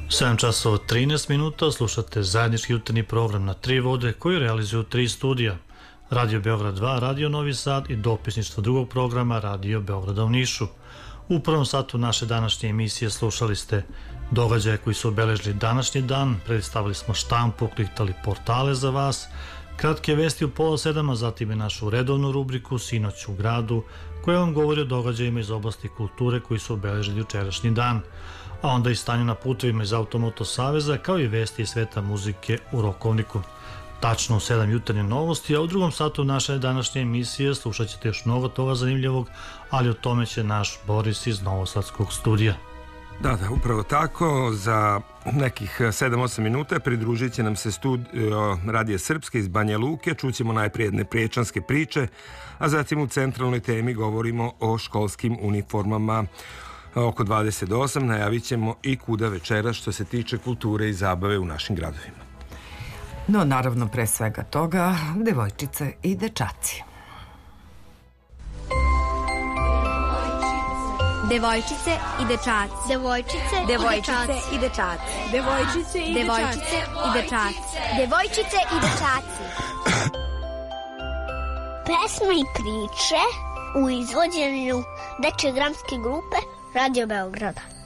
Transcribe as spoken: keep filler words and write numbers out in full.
sedam časova trinaest minuta, slušate zajednički jutarnji program na tri vode koji realizuju tri studija. Radio Beograd dva, Radio Novi Sad i dopisništvo drugog programa Radio Beograda u Nišu. U prvom satu naše današnje emisije slušali ste događaje koji su obeležili današnji dan, predstavili smo štampu, ukliktali portale za vas, kratke vesti u pola sedam, a zatim je našu redovnu rubriku Sinoć u gradu, koja vam govori o događajima iz oblasti kulture koji su obeležili jučerašnji dan, a onda i stanju na putevima iz Automoto Saveza, kao i vesti iz sveta muzike u Rokovniku. Tačno u sedam jutarnje novosti, a u drugom satu naše današnje emisije slušat ćete još mnogo toga zanimljivog, ali o tome će naš Boris iz Novosadskog studija. Da, da, upravo tako. Za nekih sedam osam minuta pridružit će nam se studio Radija Srpske iz Banja Luke. Čućemo najprije jedne priječanske priče, a zatim u centralnoj temi govorimo o školskim uniformama. Oko dvadeset osam najavit ćemo i kuda večera što se tiče kulture i zabave u našim gradovima. No, naravno, pre svega toga, devojčice i dečaci. Devojčice i dečaci. Devojčice, devojčice i dečaci. Devojčice i devojčice i dečaci. Devojčice i dečaci. Pesme i priče u izvođenju dečje dramske grupe Radio Beograda.